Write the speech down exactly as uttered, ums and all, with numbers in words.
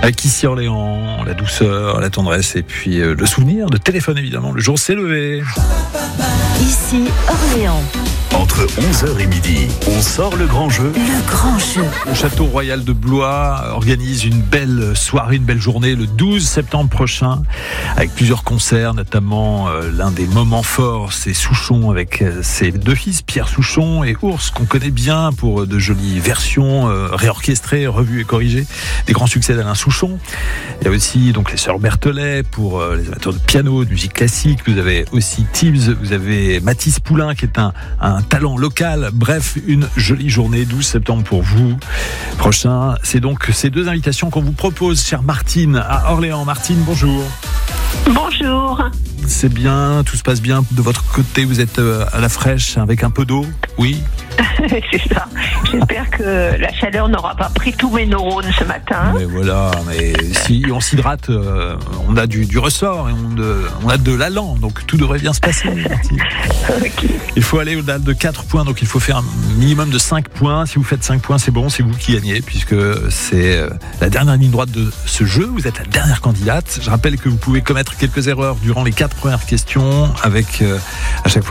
Avec ici Orléans, la douceur, la tendresse et puis euh, le souvenir de téléphone évidemment. Le jour s'est levé. Ici Orléans. Entre onze heures et midi, on sort le grand jeu. Le grand jeu. Le Château Royal de Blois organise une belle soirée, une belle journée le douze septembre prochain avec plusieurs concerts, notamment euh, l'un des moments forts, c'est Souchon avec euh, ses deux fils, Pierre Souchon et Ours, qu'on connaît bien pour euh, de jolies versions euh, réorchestrées, revues et corrigées, des grands succès d'Alain Souchon. Il y a aussi donc les sœurs Berthelet pour euh, les amateurs de piano, de musique classique. Vous avez aussi Tibbs, vous avez Mathis Poulain qui est un, un talent local. Bref, une jolie journée, douze septembre pour vous. Prochain, c'est donc ces deux invitations qu'on vous propose, chère Martine, à Orléans. Martine, bonjour. Bonjour. C'est bien, tout se passe bien de votre côté, vous êtes à la fraîche avec un peu d'eau, oui? C'est ça. J'espère que la chaleur n'aura pas pris tous mes neurones ce matin. Mais voilà, mais si on s'hydrate, euh, on a du, du ressort et on, de, on a de l'allant, donc tout devrait bien se passer. Okay. Il faut aller au-delà de quatre points, donc il faut faire un minimum de cinq points. Si vous faites cinq points, c'est bon, c'est vous qui gagnez, puisque c'est la dernière ligne droite de ce jeu. Vous êtes la dernière candidate. Je rappelle que vous pouvez commettre quelques erreurs durant les quatre premières questions, avec euh, à chaque fois